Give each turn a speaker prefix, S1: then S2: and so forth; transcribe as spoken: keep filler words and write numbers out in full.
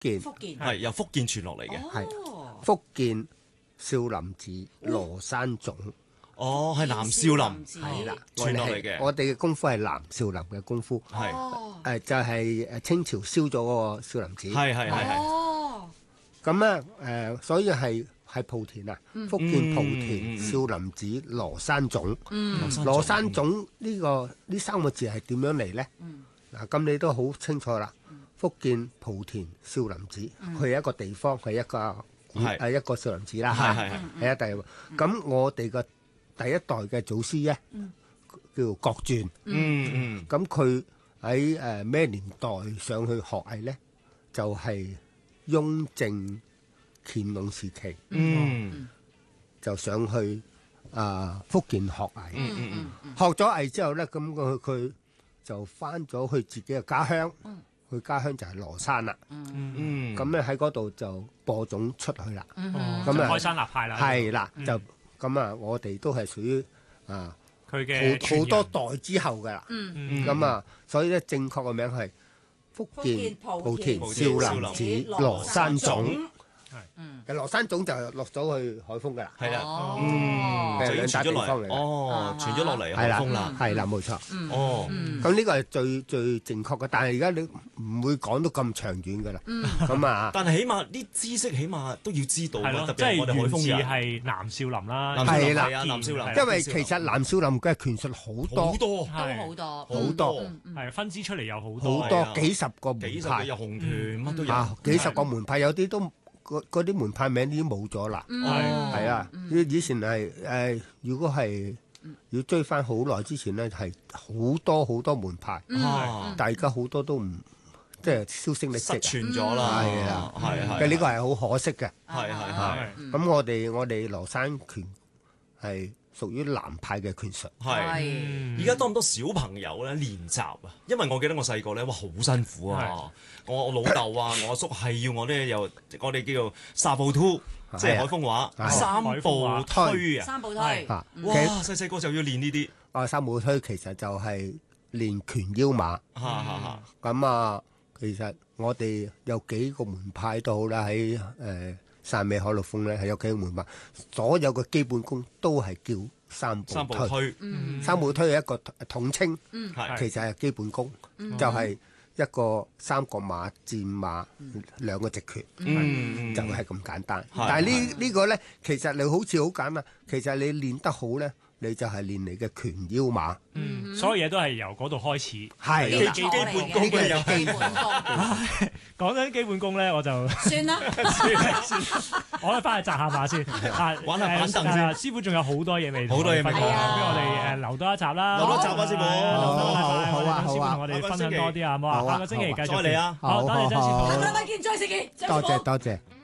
S1: 建，
S2: 福建
S3: 係由福建傳落嚟嘅。
S1: 係
S2: 哦，
S1: 福建少林寺羅山總。
S3: 哦，係南少林
S1: 係啦，
S3: 傳落嚟嘅。
S1: 我哋嘅功夫係南少林嘅功夫，
S3: 係
S2: 哦，
S1: 誒就係誒清朝燒咗嗰個少林寺。
S3: 係係係係。
S2: 哦，
S1: 咁咧誒，所以係係莆田啊，福建莆田
S3: 嗯
S1: 少林寺羅山總。
S2: 嗯
S1: 羅山總呢個呢三個字係點樣嚟咧？
S2: 嗯
S1: 嗱，咁你都好清楚啦。福建莆田少林寺，佢係一個地方，係一個
S3: 係
S1: 係一個少林寺啦，
S3: 係係
S1: 嚇
S3: 係
S1: 係一地。咁我哋嘅第一代嘅祖師咧，叫做郭傳。
S3: 嗯嗯
S1: 咁佢喺誒咩年代上去學藝咧？就係雍正乾隆時期
S3: 嗯
S1: 就上去啊福建學藝。
S3: 嗯嗯嗯
S1: 學咗藝之後咧，咁佢佢就翻咗去自己嘅家鄉。佢家鄉就係羅山啦。
S3: 嗯。
S1: 咁咧喺嗰度就播種出去啦。
S4: 哦
S1: 咁啊
S4: 就開山立派啦。
S1: 係啦，就咁啊，我哋都係屬於啊
S4: 佢嘅
S1: 好好多代之後噶啦。
S4: 嗯
S1: 咁啊，所以咧正確嘅名係福建莆田少林寺羅山總。嘅羅山總就落咗去海豐噶啦。
S3: 係啦，
S2: 哦
S3: 嗯，就已經傳咗落嚟，
S1: 兩笪地方嚟嘅
S3: 哦，傳咗落嚟
S1: 係啦
S3: 海豐啦，
S1: 係啦，冇錯。
S3: 哦，
S1: 咁呢個係最最正確嘅，但係而家你唔會講到咁長遠噶啦。咁啊，
S3: 但係起碼啲知識起碼都要知道
S4: 係
S3: 啊，特
S4: 咯，即
S3: 別係我哋海
S4: 係源自
S3: 豐人，
S4: 係南少林啦。
S3: 南少林
S1: 係啦
S3: 係啊，南少林，
S1: 因為其實南少林嘅拳術好多
S3: 好多
S2: 都好多，
S1: 好多
S4: 係分支出嚟有好多。
S1: 好
S3: 係啊
S1: 多幾十個門派
S3: 幾十個有紅拳乜都有，
S1: 啊，幾十個門派，有啲都嗰嗰啲門派名已經冇咗啦。
S3: 哦
S1: 係啊，以以前係誒，如果係要追翻好耐之前咧，係好多好多門派，
S3: 啊，
S1: 但係而家好多都唔即係銷聲匿
S3: 失
S1: 跡
S3: 傳咗啦，
S1: 係啦
S3: 係
S1: 啊。
S3: 係
S1: 嘅呢個係好可惜嘅。
S3: 係係係。
S4: 係
S1: 咁我哋我哋羅山拳係屬於南派嘅拳術。
S3: 係，而家多唔多小朋友咧練習啊？因為我記得我細個咧，哇好辛苦啊！我我老豆啊，我阿叔係要我咧，又我哋叫做沙步突，即係海豐話
S1: 係
S3: 三步推啊！
S2: 三步推，
S1: 啊，
S3: 哇！
S1: 其實
S3: 細細個就要練呢啲，
S1: 啊三步推其實就係練拳腰馬。
S3: 嚇嚇
S1: 咁啊，其實我哋有幾個門派都好啦，喺誒汕尾海陸豐咧係有幾個門派，所有嘅基本功都係叫三步
S3: 三步
S1: 推。
S3: 推，
S1: 三步推係一個統稱，
S3: 係
S1: 其實係基本功，就係一個三角馬、戰馬兩個直拳，
S3: 嗯
S1: 就係咁簡單。
S3: 係
S1: 但係呢呢個咧，其實你好似好簡單，其實你練得好咧，你就係練你嘅拳腰馬。
S4: 嗯，所有嘢都係由嗰度開始。
S1: 係啦，
S2: 基基本
S1: 呢個係基
S2: 基本功，
S4: 講緊基本功咧，我就
S2: 算啦，
S4: 我咧翻去摘下馬先。啊
S3: 玩下板凳先
S4: 誒係啊師傅仲有好多嘢未同
S3: 好多嘢未講
S4: 我哋分享，
S2: 啊
S4: 不如我哋誒留多一集啦。
S3: 留多一集啊師傅
S4: 留多一集
S1: 好啊
S4: 等師傅
S1: 好啊
S4: 同我哋分享多啲啊，好唔好啊？
S1: 好啊
S4: 下個星期繼續
S3: 再嚟啊！
S4: 好，多謝張師傅。
S1: 好好好
S2: 拜拜見，再食見，
S1: 多謝多謝。